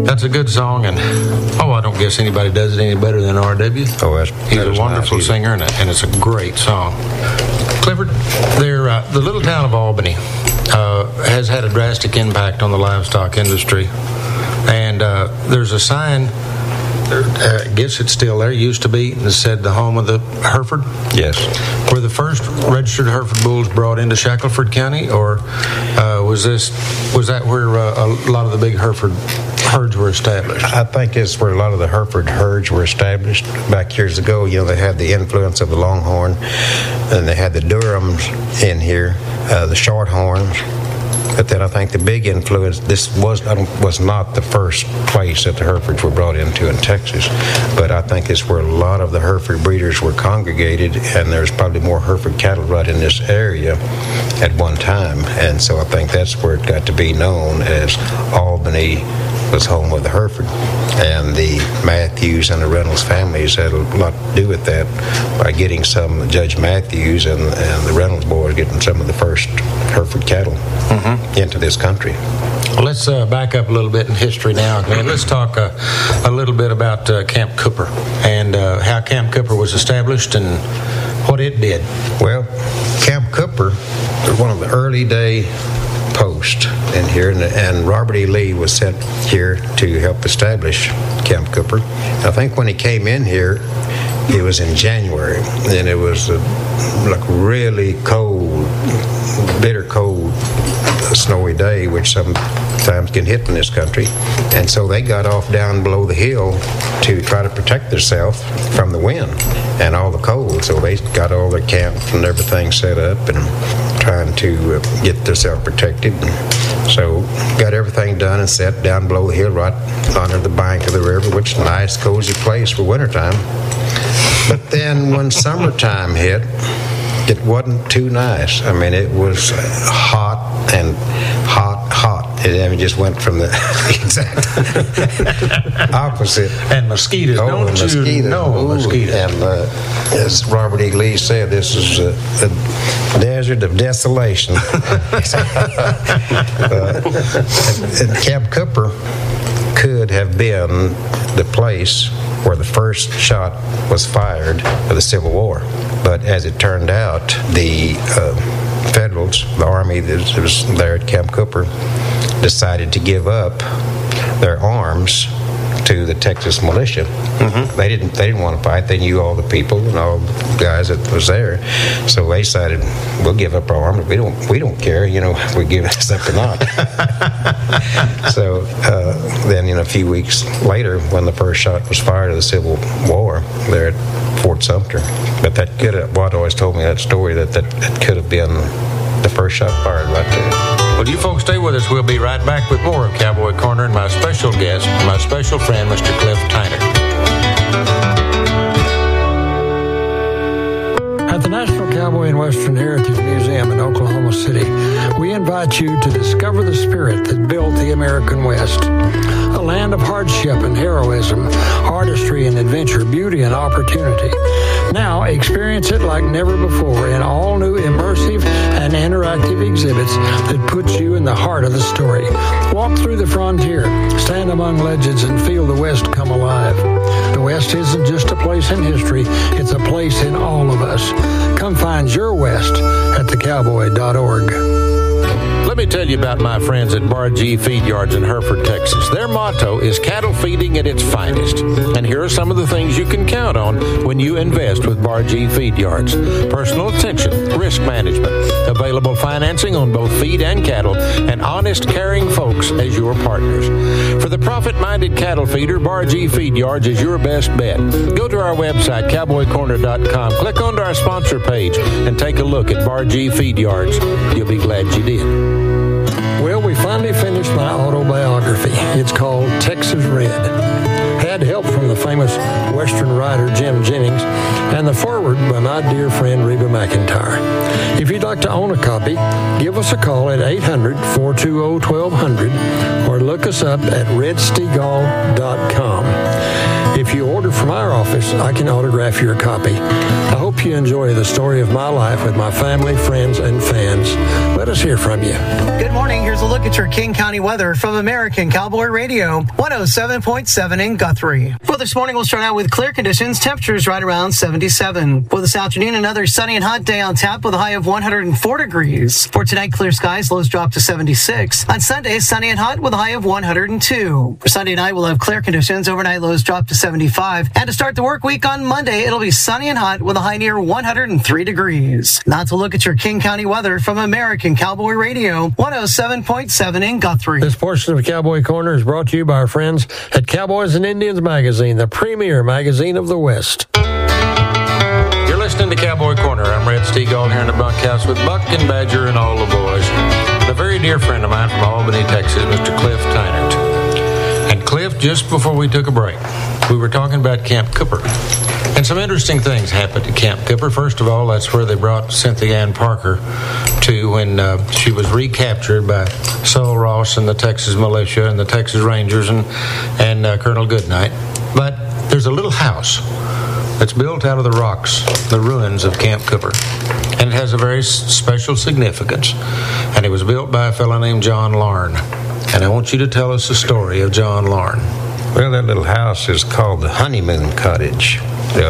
That's a good song, and I don't guess anybody does it any better than R.W. He's a wonderful singer, and it's a great song. Clifford, the little town of Albany has had a drastic impact on the livestock industry, and there's a sign. I guess it's still there. It used to be. It said the home of the Hereford. Yes. Were the first registered Hereford bulls brought into Shackelford County, or was that where a lot of the big Hereford herds were established? I think it's where a lot of the Hereford herds were established back years ago. They had the influence of the Longhorn, and they had the Durhams in here, the Shorthorns. But then I think the big influence, this was not the first place that the Herefords were brought into in Texas, but I think it's where a lot of the Hereford breeders were congregated, and there's probably more Hereford cattle right in this area at one time. And so I think that's where it got to be known as Albany was home of the Hereford. And the Matthews and the Reynolds families had a lot to do with that by getting some, Judge Matthews and the Reynolds boys getting some of the first Hereford cattle into this country. Well, let's back up a little bit in history now, and let's talk a little bit about Camp Cooper and how Camp Cooper was established and what it did. Well, Camp Cooper was one of the early day post in here, and Robert E. Lee was sent here to help establish Camp Cooper. I think when he came in here, it was in January, and it was like really cold, bitter cold, snowy day, which sometimes can hit in this country. And so they got off down below the hill to try to protect themselves from the wind and all the cold. So they got all their camps and everything set up and trying to get themselves protected. So got everything done and set down below the hill right under the bank of the river, which is a nice, cozy place for wintertime. But then when summertime hit, it wasn't too nice. I mean, it was hot and hot. It just went from the exact opposite. And mosquitoes. Mosquitoes. And as Robert E. Lee said, this is a desert of desolation. And Camp Cooper could have been the place where the first shot was fired of the Civil War. But as it turned out, the Federals, the Army that was there at Camp Cooper, decided to give up their arms to the Texas militia. They didn't want to fight. They knew all the people and all the guys that was there, so they decided, we'll give up our arms. We don't care, if we give this up or not. So then, a few weeks later, when the first shot was fired of the Civil War, there at Fort Sumter. But that could have, Watt always told me that story that could have been the first shot fired right there. Well, you folks stay with us. We'll be right back with more of Cowboy Corner and my special guest, my special friend, Mr. Cliff Tyner. At the National Cowboy and Western Heritage Museum in Oklahoma City, we invite you to discover the spirit that built the American West. A land of hardship and heroism, artistry and adventure, beauty and opportunity. Now experience it like never before in all new immersive and interactive exhibits that put you in the heart of the story. Walk through the frontier, stand among legends, and feel the West come alive. The West isn't just a place in history, it's a place in all of us. Come find your West at thecowboy.org. Let me tell you about my friends at Bar G Feed Yards in Hereford, Texas. Their motto is cattle feeding at its finest. And here are some of the things you can count on when you invest with Bar G Feed Yards. Personal attention, risk management, available financing on both feed and cattle, and honest, caring folks as your partners. For the profit-minded cattle feeder, Bar G Feed Yards is your best bet. Go to our website, cowboycorner.com, click onto our sponsor page, and take a look at Bar G Feed Yards. You'll be glad you did. Well, we finally finished my autobiography. It's called Texas Red. Had help from the famous Western writer Jim Jennings and the foreword by my dear friend Reba McEntire. If you'd like to own a copy, give us a call at 800-420-1200 or look us up at redstegall.com. If you order from our office, I can autograph your copy. I hope hope you enjoy the story of my life with my family, friends, and fans. Let us hear from you. Good morning. Here's a look at your King County weather from American Cowboy Radio, 107.7 in Guthrie. For this morning, we'll start out with clear conditions. Temperatures right around 77. For this afternoon, another sunny and hot day on tap with a high of 104 degrees. For tonight, clear skies, lows drop to 76. On Sunday, sunny and hot with a high of 102. For Sunday night, we'll have clear conditions. Overnight lows drop to 75. And to start the work week on Monday, it'll be sunny and hot with a high near 103 degrees. Now to look at your King County weather from American Cowboy Radio, 107.7 in Guthrie. This portion of Cowboy Corner is brought to you by our friends at Cowboys and Indians Magazine, the premier magazine of the West. You're listening to Cowboy Corner. I'm Red Steagall here in the bunkhouse with Buck and Badger and all the boys. And a very dear friend of mine from Albany, Texas, Mr. Cliff Tynert. And Cliff, just before we took a break, we were talking about Camp Cooper. And some interesting things happened at Camp Cooper. First of all, that's where they brought Cynthia Ann Parker to when she was recaptured by Saul Ross and the Texas Militia and the Texas Rangers and Colonel Goodnight. But there's a little house that's built out of the rocks, the ruins of Camp Cooper. And it has a very special significance. And it was built by a fellow named John Larn. And I want you to tell us the story of John Larn. Well, that little house is called the Honeymoon Cottage.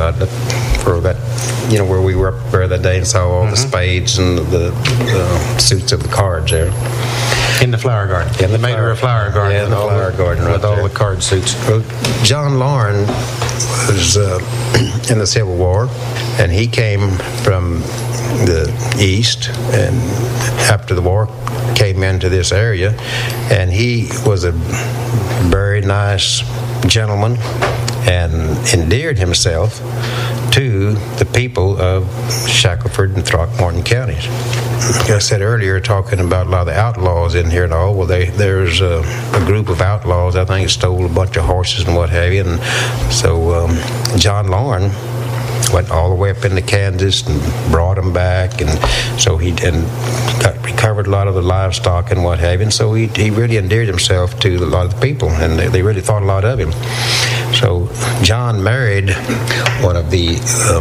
For that, where we were up there that day and saw all the spades and the suits of the cards there. In the flower garden. In the flower garden. Yeah, in the flower garden right with there. all the card suits. Well, John Larn was in the Civil War, and he came from the east, and after the war came into this area, and he was a very nice gentleman and endeared himself to the people of Shackelford and Throckmorton counties. Like I said earlier, talking about a lot of the outlaws in here and all, well, there's a group of outlaws, I think, stole a bunch of horses and what have you, and so John Larn went all the way up into Kansas and brought them back, and so he recovered a lot of the livestock and what have you, and so he really endeared himself to a lot of the people, and they really thought a lot of him. So John married one of the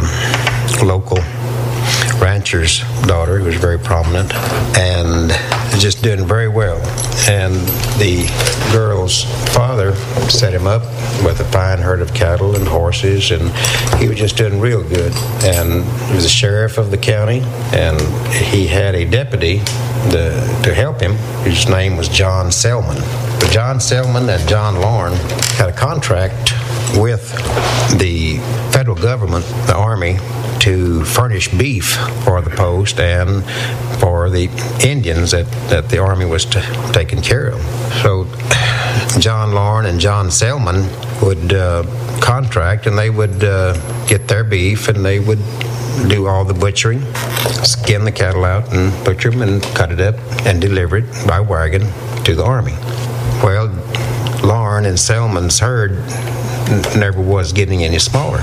local rancher's daughter, who was very prominent, and just doing very well. And the girl's father set him up with a fine herd of cattle and horses, and he was just doing real good. And he was the sheriff of the county, and he had a deputy to help him, whose name was John Selman. But John Selman and John Larn had a contract with the federal government, the Army, to furnish beef for the post and for the Indians that the Army was taking care of. So John Larn and John Selman would contract, and they would get their beef, and they would do all the butchering, skin the cattle out and butcher them and cut it up and deliver it by wagon to the Army. Well, Larn and Selman's herd never was getting any smaller.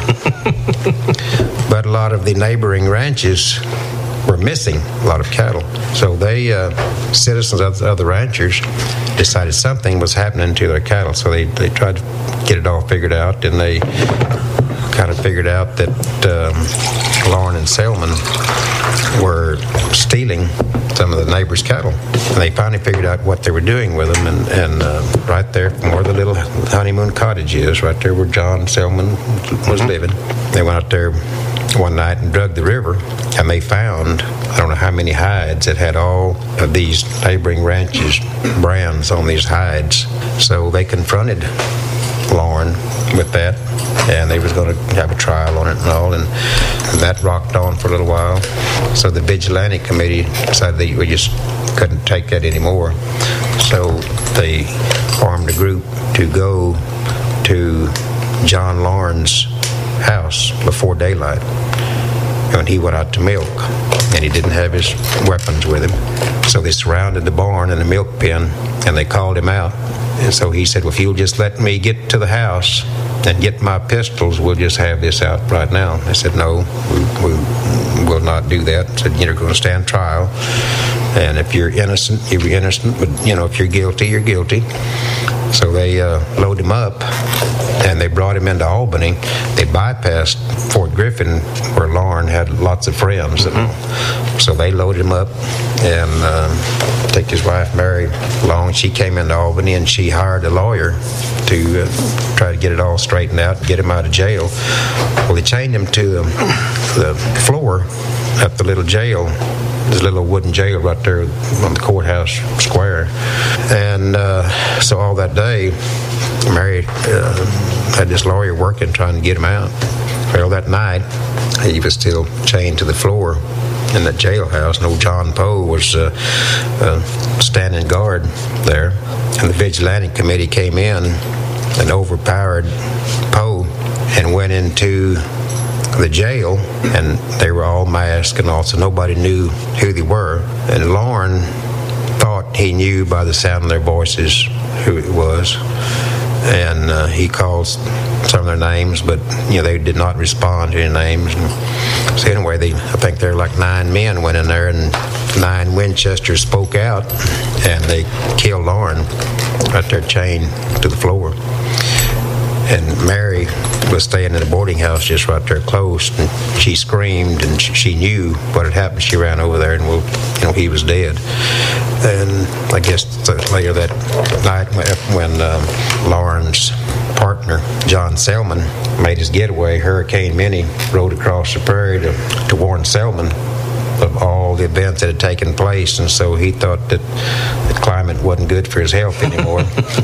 But a lot of the neighboring ranches were missing a lot of cattle. So they, citizens of the ranchers, decided something was happening to their cattle. So they tried to get it all figured out, and they kind of figured out that Larn and Selman were stealing some of the neighbors' cattle. And they finally figured out what they were doing with them, and right there from where the little Honeymoon Cottage is, right there where John Selman was living, they went out there one night and dug the river, and they found, I don't know how many hides that had all of these neighboring ranches' brands on these hides. So they confronted Larn with that, and they was going to have a trial on it and all, and that rocked on for a little while. So the vigilante committee decided that we just couldn't take that anymore. So they formed a group to go to John Larn's house before daylight, and he went out to milk, and he didn't have his weapons with him. So they surrounded the barn and the milk pen, and they called him out. And so he said, well, if you'll just let me get to the house and get my pistols, we'll just have this out right now. They said, no, we will not do that. They said, you're going to stand trial, and if you're innocent, you're innocent, but, if you're guilty, you're guilty. So they loaded him up, and they brought him into Albany. They bypassed Fort Griffin, where Lauren had lots of friends. So they loaded him up, and took his wife, Mary, along. She came into Albany, and she hired a lawyer to try to get it all straightened out and get him out of jail. Well, they chained him to the floor at the little jail. There's a little wooden jail right there on the courthouse square. And so all that day, Mary had this lawyer working, trying to get him out. Well, that night, he was still chained to the floor in the jailhouse, and old John Poe was standing guard there. And the vigilante committee came in and overpowered Poe and went into the jail, and they were all masked and all, so nobody knew who they were. And Lauren thought he knew by the sound of their voices who it was, and he called some of their names, but they did not respond to any names. And so anyway, I think there were like 9 men went in there, and 9 Winchesters spoke out, and they killed Lauren right there chained to the floor. And Mary was staying in a boarding house just right there close, and she screamed, and she knew what had happened. She ran over there, and he was dead. And I guess later that night, when Lauren's partner, John Selman, made his getaway, Hurricane Minnie rode across the prairie to warn Selman of all the events that had taken place, and so he thought that the climate wasn't good for his health anymore.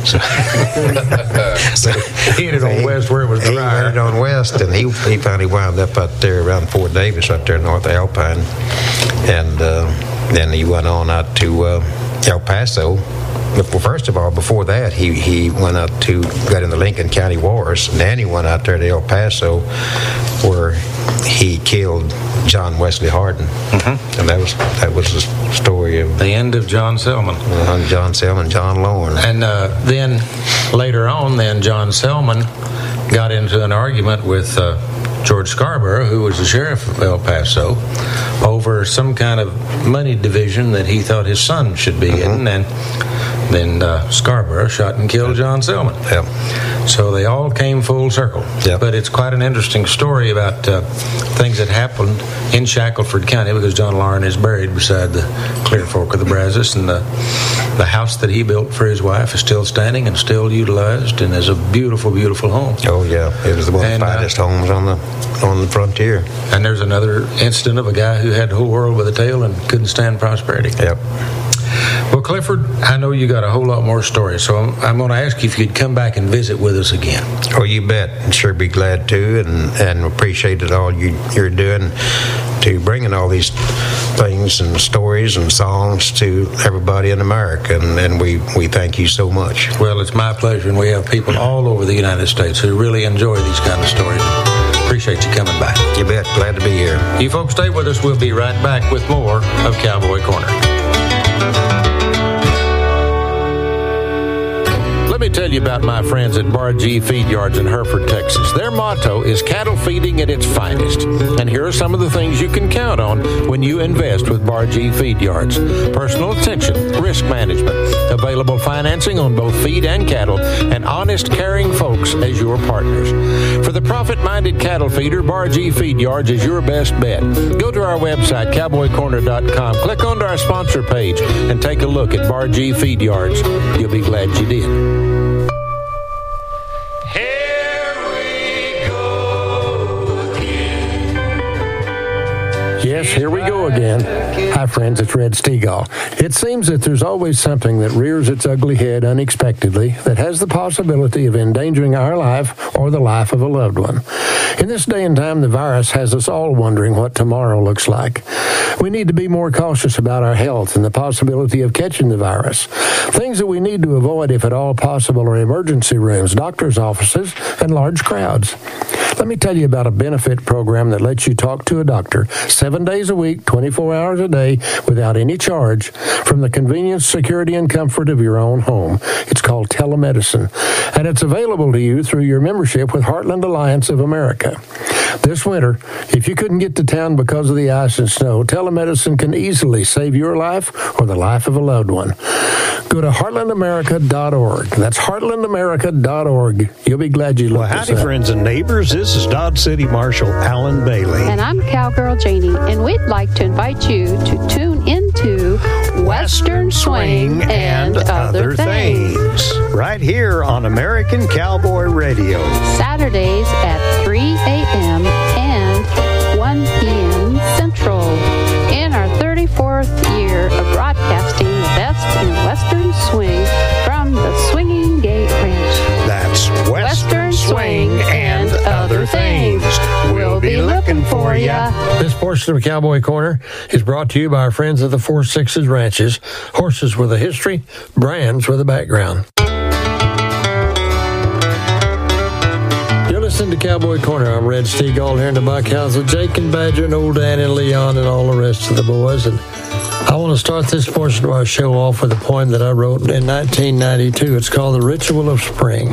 so he headed on west where it was dry. He headed on west, and he finally wound up out there around Fort Davis, right there north of Alpine, and then he went on out to El Paso. Well, first of all, before that, he went out to got in the Lincoln County Wars, and then he went out there to El Paso, where he killed John Wesley Hardin, and that was the story of the end of John Selman. John Selman, John Lauren, and then later on, John Selman got into an argument with George Scarborough, who was the sheriff of El Paso, over some kind of money division that he thought his son should be in, and then Scarborough shot and killed John Selman. Yep. So they all came full circle. Yep. But it's quite an interesting story about things that happened in Shackelford County, because John Lauren is buried beside the Clear Fork of the Brazos, and the house that he built for his wife is still standing and still utilized, and is a beautiful, beautiful home. Oh yeah, it was one of the finest homes on the frontier. And there's another incident of a guy who had the whole world with a tail and couldn't stand prosperity. Yep. Well, Clifford, I know you got a whole lot more stories, so I'm going to ask you if you'd come back and visit with us again. Oh, you bet. I'd sure be glad to, and appreciate it all you're doing to bringing all these things and stories and songs to everybody in America, and we thank you so much. Well, it's my pleasure, and we have people all over the United States who really enjoy these kind of stories. Appreciate you coming by. You bet. Glad to be here. You folks stay with us. We'll be right back with more of Cowboy Corner. Let me tell you about my friends at Bar G Feed Yards in Hereford, Texas. Their motto is cattle feeding at its finest. And here are some of the things you can count on when you invest with Bar G Feed Yards. Personal attention, risk management, available financing on both feed and cattle, and honest, caring folks as your partners. For the profit-minded cattle feeder, Bar G Feed Yards is your best bet. Go to our website, cowboycorner.com, click onto our sponsor page, and take a look at Bar G Feed Yards. You'll be glad you did. Yes, here we go again. Hi, friends, it's Red Stegall. It seems that there's always something that rears its ugly head unexpectedly that has the possibility of endangering our life or the life of a loved one. In this day and time, the virus has us all wondering what tomorrow looks like. We need to be more cautious about our health and the possibility of catching the virus. Things that we need to avoid, if at all possible, are emergency rooms, doctor's offices, and large crowds. Let me tell you about a benefit program that lets you talk to a doctor 7 days a week, 24 hours a day, without any charge, from the convenience, security, and comfort of your own home. It's called telemedicine, and it's available to you through your membership with Heartland Alliance of America. This winter, if you couldn't get to town because of the ice and snow, telemedicine can easily save your life or the life of a loved one. Go to heartlandamerica.org. That's heartlandamerica.org. You'll be glad you looked Howdy, this up. friends and neighbors. This is Dodge City Marshal Alan Bailey. And I'm Cowgirl Janie, and we'd like to invite you to tune into Western Swing and Other Things. Right here on American Cowboy Radio. Saturdays at 3 a.m. and 1 p.m. Central. In our 34th year of broadcasting the best in Western Swing from the Swinging Gate Ranch. That's Western Swing and Other Things. We'll be looking for ya. This portion of Cowboy Corner is brought to you by our friends at the 4 Sixes Ranches. Horses with a history, brands with a background. You're listening to Cowboy Corner. I'm Red Steagall here in the bunkhouse with Jake and Badger and Old Dan and Leon and all the rest of the boys. And I want to start this portion of our show off with a poem that I wrote in 1992. It's called The Ritual of Spring.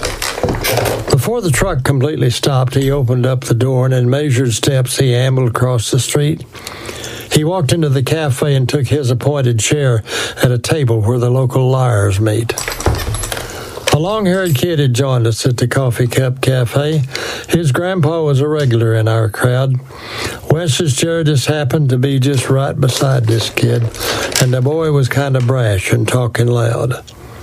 Before the truck completely stopped, he opened up the door, and in measured steps he ambled across the street. He walked into the cafe and took his appointed chair at a table where the local liars meet. A long-haired kid had joined us at the Coffee Cup Cafe. His grandpa was a regular in our crowd. Wes's chair just happened to be just right beside this kid, and the boy was kind of brash and talking loud.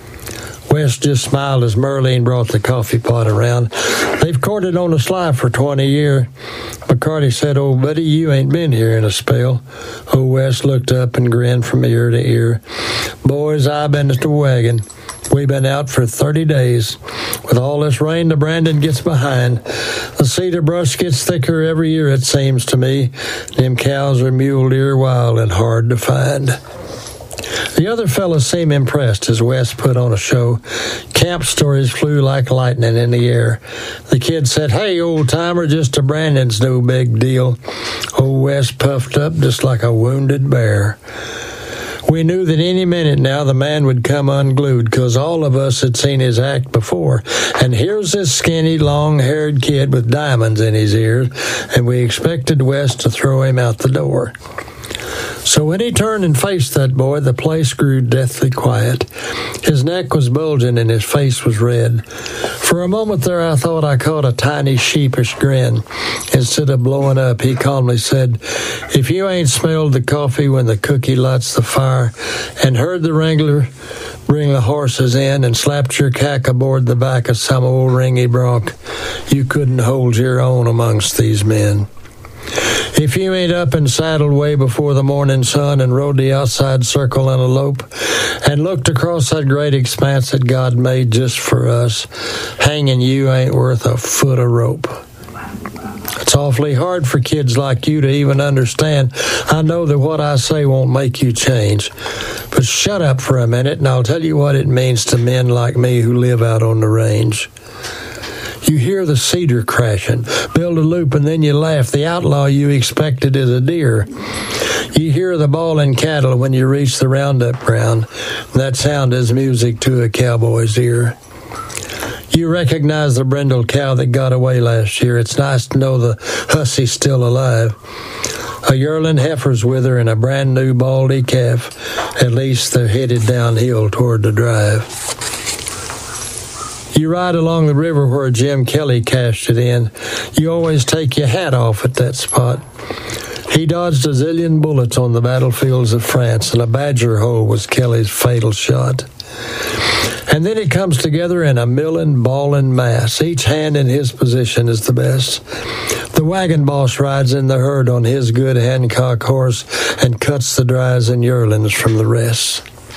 Wes just smiled as Merlene brought the coffee pot around. They've courted on the sly for 20 years. McCarty said, "Oh, buddy, you ain't been here in a spell." Oh, Wes looked up and grinned from ear to ear. "Boys, I've been at the wagon. We've been out for 30 days. With all this rain the Brandon gets behind. The cedar brush gets thicker every year, it seems to me. Them cows are mule deer wild and hard to find." The other fellas seemed impressed as Wes put on a show. Camp stories flew like lightning in the air. The kid said, "Hey, old-timer, just a Brandon's no big deal." Old Wes puffed up just like a wounded bear. We knew that any minute now the man would come unglued, 'cause all of us had seen his act before. And here's this skinny, long-haired kid with diamonds in his ears, and we expected Wes to throw him out the door. So when he turned and faced that boy, the place grew deathly quiet. His neck was bulging and his face was red. For a moment there I thought I caught a tiny sheepish grin. Instead of blowing up, he calmly said, "If you ain't smelled the coffee when the cookie lights the fire, and heard the wrangler bring the horses in, and slapped your cack aboard the back of some old ringy bronc, you couldn't hold your own amongst these men. If you ain't up and saddled way before the morning sun and rode the outside circle in a lope and looked across that great expanse that God made just for us, hanging you ain't worth a foot of rope. It's awfully hard for kids like you to even understand. I know that what I say won't make you change. But shut up for a minute and I'll tell you what it means to men like me who live out on the range. You hear the cedar crashing, build a loop, and then you laugh. The outlaw you expected is a deer. You hear the bawling cattle when you reach the roundup ground. That sound is music to a cowboy's ear. You recognize the brindled cow that got away last year. It's nice to know the hussy's still alive. A yearling heifer's with her and a brand new baldy calf. At least they're headed downhill toward the drive. You ride along the river where Jim Kelly cashed it in. You always take your hat off at that spot. He dodged a zillion bullets on the battlefields of France, and a badger hole was Kelly's fatal shot. And then it comes together in a milling, bawling mass. Each hand in his position is the best. The wagon boss rides in the herd on his good Hancock horse and cuts the dries and yearlings from the rest.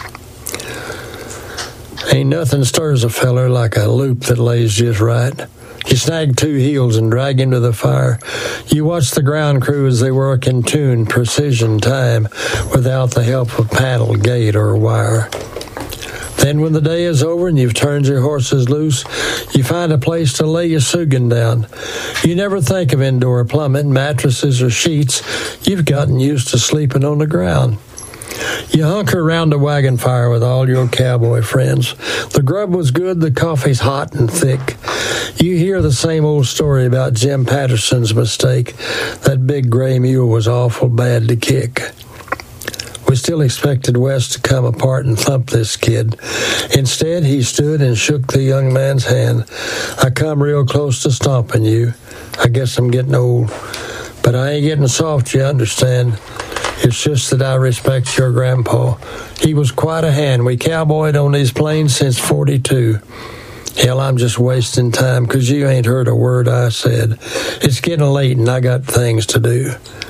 Ain't nothing stirs a feller like a loop that lays just right. You snag two heels and drag him to the fire. You watch the ground crew as they work in tune, precision time, without the help of paddle, gate, or wire. Then when the day is over and you've turned your horses loose, you find a place to lay your Sugan down. You never think of indoor plumbing, mattresses, or sheets. You've gotten used to sleeping on the ground. You hunker around the wagon fire with all your cowboy friends. The grub was good, the coffee's hot and thick. You hear the same old story about Jim Patterson's mistake. That big gray mule was awful bad to kick. We still expected Wes to come apart and thump this kid. Instead, he stood and shook the young man's hand. I come real close to stomping you. I guess I'm getting old. But I ain't getting soft, you understand. It's just that I respect your grandpa. He was quite a hand. We cowboyed on these plains since 42. Hell, I'm just wasting time because you ain't heard a word I said. It's getting late and I got things to do.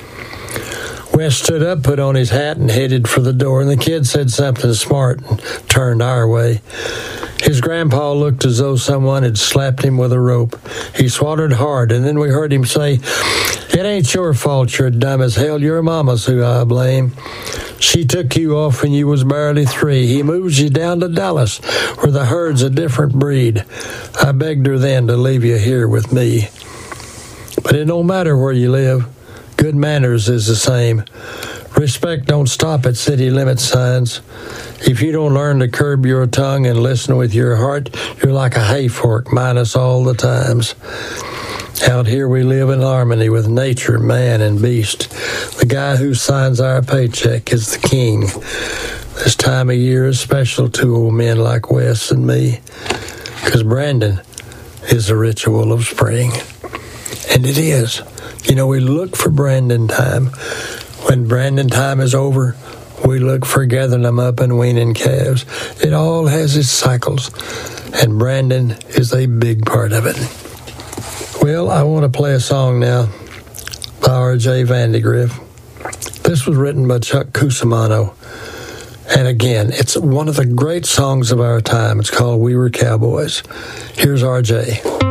Wes stood up, put on his hat, and headed for the door, and the kid said something smart and turned our way. His grandpa looked as though someone had slapped him with a rope. He swallowed hard, and then we heard him say, "It ain't your fault you're dumb as hell. Your mama's who I blame. She took you off when you was barely 3. He moves you down to Dallas, where the herd's a different breed. I begged her then to leave you here with me. But it don't matter where you live. Good manners is the same. Respect don't stop at city limit signs. If you don't learn to curb your tongue and listen with your heart, you're like a hay fork minus all the times. Out here we live in harmony with nature, man, and beast. The guy who signs our paycheck is the king. This time of year is special to old men like Wes and me, because Brandon is the ritual of spring. And it is. You know, we look for Brandon time. When Brandon time is over, we look for gathering them up and weaning calves. It all has its cycles, and Brandon is a big part of it. Well, I want to play a song now by R.J. Vandegrift. This was written by Chuck Cusimano. And again, it's one of the great songs of our time. It's called We Were Cowboys. Here's R.J.